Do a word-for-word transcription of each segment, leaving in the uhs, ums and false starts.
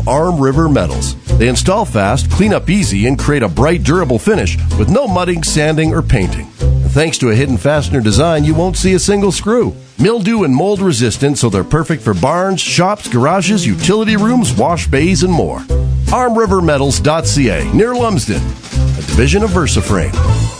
from Arm River Metals. They install fast, clean up easy, and create a bright, durable finish with no mudding, sanding, or painting. And thanks to a hidden fastener design, you won't see a single screw. Mildew and mold resistant, so they're perfect for barns, shops, garages, utility rooms, wash bays, and more. arm river metals dot c a, near Lumsden, a division of VersaFrame.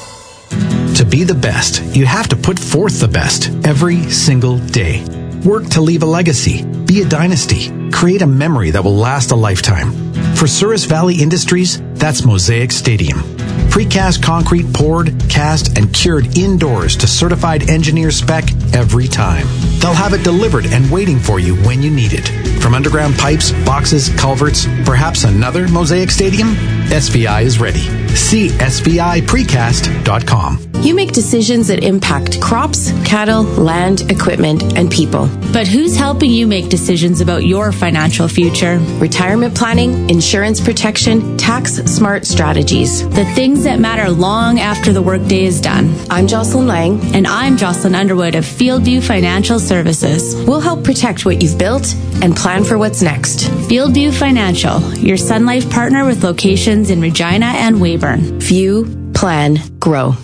To be the best, you have to put forth the best every single day. Work to leave a legacy, be a dynasty, create a memory that will last a lifetime. For Souris Valley Industries, that's Mosaic Stadium. Precast concrete poured, cast, and cured indoors to certified engineer spec every time. They'll have it delivered and waiting for you when you need it. From underground pipes, boxes, culverts, perhaps another Mosaic Stadium? S V I is ready. See S V I precast dot com. You make decisions that impact crops, cattle, land, equipment, and people. But who's helping you make decisions about your financial future? Retirement planning, insurance protection, tax-smart strategies. The things that matter long after the workday is done. I'm Jocelyn Lang. And I'm Jocelyn Underwood of Fieldview Financial Services. We'll help protect what you've built and plan for what's next. Fieldview Financial, your Sun Life partner with locations in Regina and Weyburn. View, plan, grow.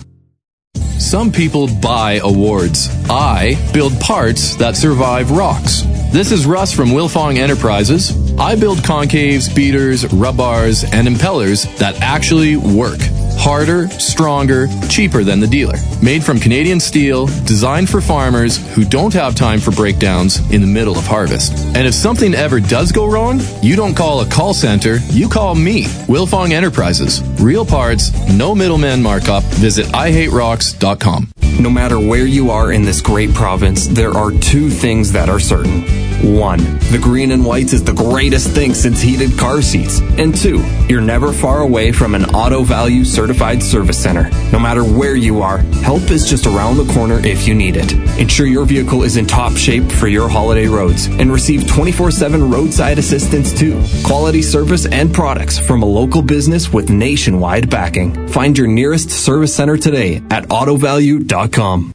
Some people buy awards. I build parts that survive rocks. This is Russ from Wilfong Enterprises. I build concaves, beaters, rub bars, and impellers that actually work. Harder, stronger, cheaper than the dealer. Made from Canadian steel, designed for farmers who don't have time for breakdowns in the middle of harvest. And if something ever does go wrong, you don't call a call center, you call me, Wilfong Enterprises. Real parts, no middleman markup. Visit I hate rocks dot com. No matter where you are in this great province, there are two things that are certain. One, the green and whites is the greatest thing since heated car seats. And two, you're never far away from an Auto Value certified service center. No matter where you are, help is just around the corner if you need it. Ensure your vehicle is in top shape for your holiday roads and receive twenty-four seven roadside assistance too. Quality service and products from a local business with nationwide backing. Find your nearest service center today at auto value dot com.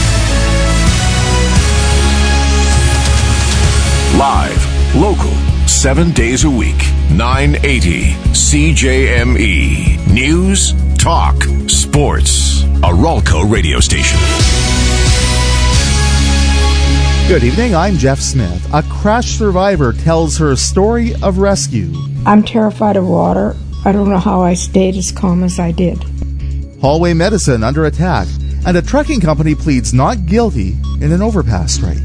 Live, local, seven days a week, nine eighty C J M E. News, talk, sports. A Ralco radio station. Good evening, I'm Jeff Smith. A crash survivor tells her story of rescue. I'm terrified of water. I don't know how I stayed as calm as I did. Hallway medicine under attack, and a trucking company pleads not guilty in an overpass strike.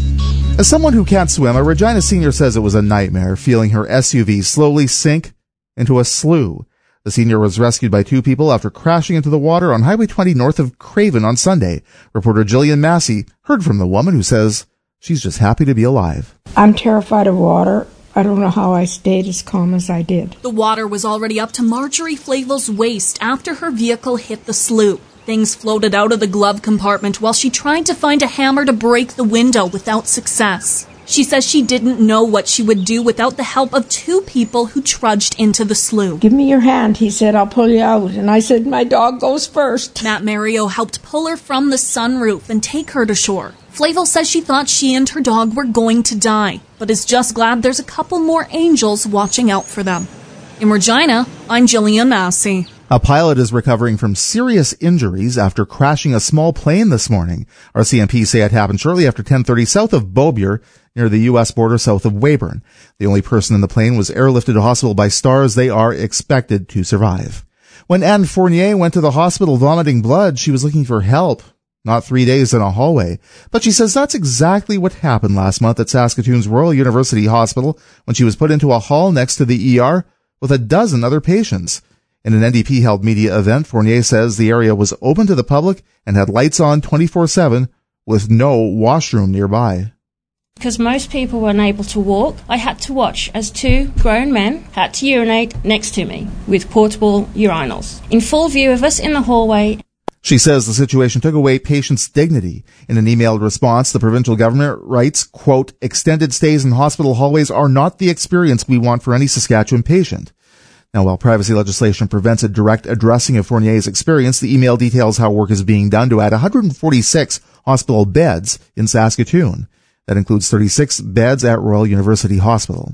As someone who can't swim, a Regina senior says it was a nightmare feeling her S U V slowly sink into a slough. The senior was rescued by two people after crashing into the water on Highway twenty north of Craven on Sunday. Reporter Jillian Massey heard from the woman who says she's just happy to be alive. I'm terrified of water. I don't know how I stayed as calm as I did. The water was already up to Marjorie Flavel's waist after her vehicle hit the slough. Things floated out of the glove compartment while she tried to find a hammer to break the window without success. She says she didn't know what she would do without the help of two people who trudged into the slough. Give me your hand, he said, I'll pull you out. And I said, my dog goes first. Matt Mario helped pull her from the sunroof and take her to shore. Flavel says she thought she and her dog were going to die, but is just glad there's a couple more angels watching out for them. In Regina, I'm Jillian Massey. A pilot is recovering from serious injuries after crashing a small plane this morning. R C M P say it happened shortly after ten thirty south of Beaubier, near the U S border south of Weyburn. The only person in the plane was airlifted to hospital by Stars. They are expected to survive. When Anne Fournier went to the hospital vomiting blood, she was looking for help. Not three days in a hallway. But she says that's exactly what happened last month at Saskatoon's Royal University Hospital when she was put into a hall next to the E R with a dozen other patients. In an N D P-held media event, Fournier says the area was open to the public and had lights on twenty-four seven with no washroom nearby. Because most people weren't able to walk, I had to watch as two grown men had to urinate next to me with portable urinals in full view of us in the hallway. She says the situation took away patients' dignity. In an emailed response, the provincial government writes, quote, extended stays in hospital hallways are not the experience we want for any Saskatchewan patient. Now, while privacy legislation prevents a direct addressing of Fournier's experience, the email details how work is being done to add one hundred forty-six hospital beds in Saskatoon. That includes thirty-six beds at Royal University Hospital.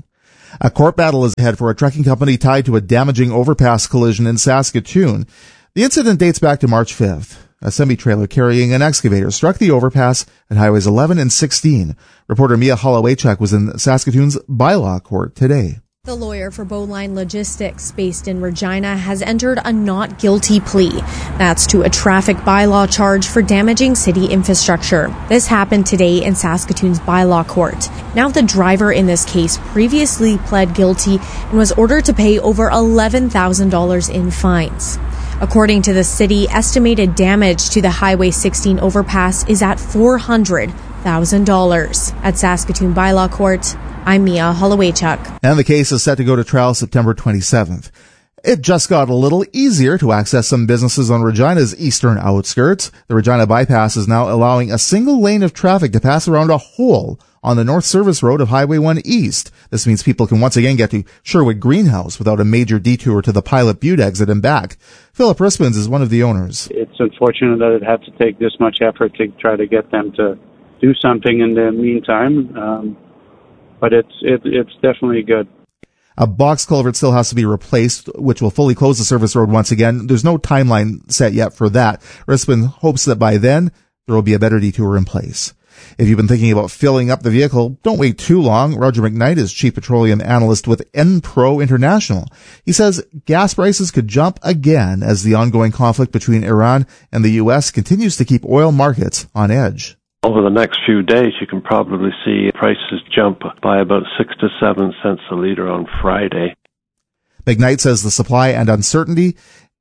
A court battle is ahead for a trucking company tied to a damaging overpass collision in Saskatoon. The incident dates back to March fifth. A semi-trailer carrying an excavator struck the overpass at highways eleven and sixteen. Reporter Mia Holowaychuk was in Saskatoon's bylaw court today. The lawyer for Bowline Logistics, based in Regina, has entered a not guilty plea. That's to a traffic bylaw charge for damaging city infrastructure. This happened today in Saskatoon's bylaw court. Now the driver in this case previously pled guilty and was ordered to pay over eleven thousand dollars in fines. According to the city, estimated damage to the Highway sixteen overpass is at four hundred thousand dollars. At Saskatoon Bylaw Court, I'm Mia Holowaychuk. And the case is set to go to trial September twenty-seventh. It just got a little easier to access some businesses on Regina's eastern outskirts. The Regina Bypass is now allowing a single lane of traffic to pass around a hole on the North Service Road of Highway one East. This means people can once again get to Sherwood Greenhouse without a major detour to the Pilot Butte exit and back. Philip Rispens is one of the owners. It's unfortunate that it had to take this much effort to try to get them to do something in the meantime, um, but it's it, it's definitely good. A box culvert still has to be replaced, which will fully close the service road once again. There's no timeline set yet for that. Rispin hopes that by then there will be a better detour in place. If you've been thinking about filling up the vehicle, don't wait too long. Roger McKnight is Chief Petroleum Analyst with Enpro International. He says gas prices could jump again as the ongoing conflict between Iran and the U S continues to keep oil markets on edge. Over the next few days, you can probably see prices jump by about six to seven cents a liter on Friday. McKnight says the supply and uncertainty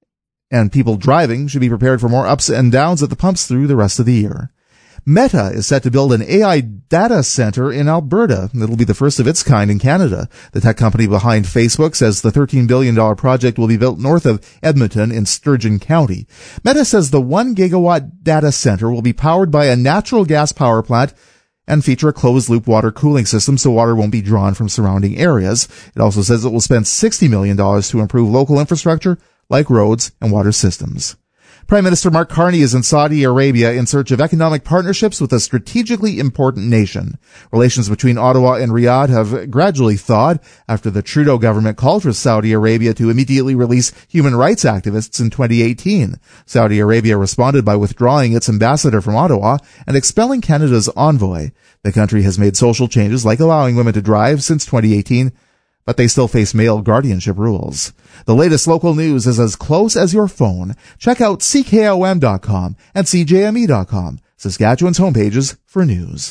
and people driving should be prepared for more ups and downs at the pumps through the rest of the year. Meta is set to build an A I data center in Alberta. It'll be the first of its kind in Canada. The tech company behind Facebook says the thirteen billion dollars project will be built north of Edmonton in Sturgeon County. Meta says the one gigawatt data center will be powered by a natural gas power plant and feature a closed-loop water cooling system so water won't be drawn from surrounding areas. It also says it will spend sixty million dollars to improve local infrastructure like roads and water systems. Prime Minister Mark Carney is in Saudi Arabia in search of economic partnerships with a strategically important nation. Relations between Ottawa and Riyadh have gradually thawed after the Trudeau government called for Saudi Arabia to immediately release human rights activists in twenty eighteen. Saudi Arabia responded by withdrawing its ambassador from Ottawa and expelling Canada's envoy. The country has made social changes like allowing women to drive since twenty eighteen, but they still face male guardianship rules. The latest local news is as close as your phone. Check out C K O M dot com and C J M E dot com, Saskatchewan's homepages for news.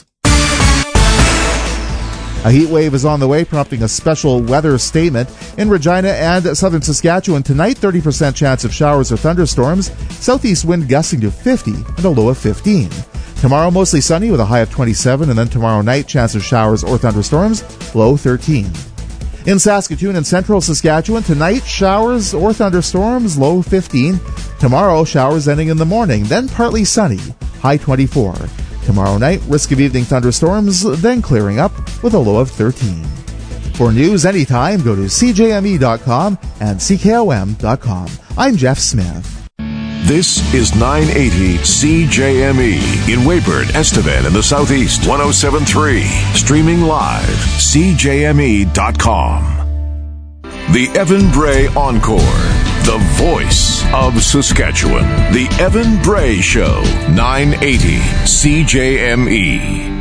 A heat wave is on the way, prompting a special weather statement. In Regina and southern Saskatchewan tonight, thirty percent chance of showers or thunderstorms, southeast wind gusting to fifty and a low of fifteen. Tomorrow, mostly sunny with a high of twenty-seven, and then tomorrow night, chance of showers or thunderstorms, low thirteen. In Saskatoon and central Saskatchewan, tonight, showers or thunderstorms, low fifteen. Tomorrow, showers ending in the morning, then partly sunny, high twenty-four. Tomorrow night, risk of evening thunderstorms, then clearing up with a low of thirteen. For news anytime, go to C J M E dot com and C K O M dot com. I'm Jeff Smith. This is nine eighty C J M E in Weyburn, Estevan, in the Southeast, one oh seven point three. Streaming live, C J M E dot com. The Evan Bray Encore, the voice of Saskatchewan. The Evan Bray Show, nine eighty C J M E.